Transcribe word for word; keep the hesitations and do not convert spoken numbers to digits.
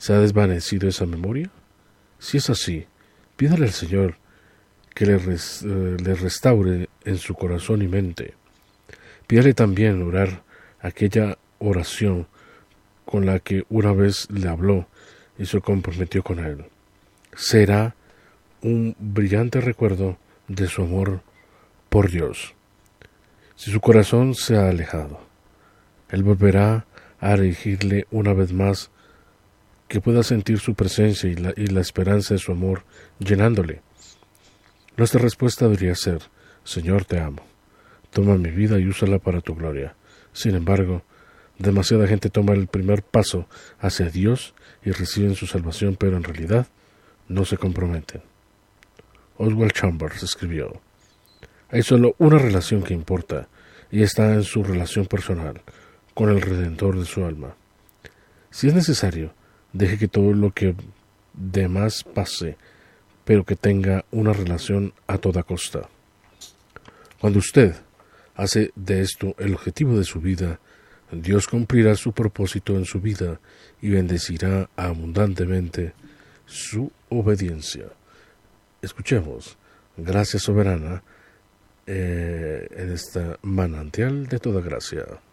¿Se ha desvanecido esa memoria? Si es así, pídale al Señor que le, res, eh, le restaure en su corazón y mente. Pídale también orar aquella oración con la que una vez le habló y se comprometió con él. Será un brillante recuerdo de su amor por Dios. Si su corazón se ha alejado, Él volverá a dirigirle una vez más, que pueda sentir su presencia y la, y la esperanza de su amor llenándole. Nuestra respuesta debería ser: Señor, te amo. Toma mi vida y úsala para tu gloria. Sin embargo, demasiada gente toma el primer paso hacia Dios y reciben su salvación, pero en realidad no se comprometen. Oswald Chambers escribió: hay solo una relación que importa, y está en su relación personal con el Redentor de su alma. Si es necesario, deje que todo lo que demás pase, pero que tenga una relación a toda costa. Cuando usted hace de esto el objetivo de su vida, Dios cumplirá su propósito en su vida y bendecirá abundantemente su obediencia. Escuchemos Gracia Soberana eh, en esta manantial de toda gracia.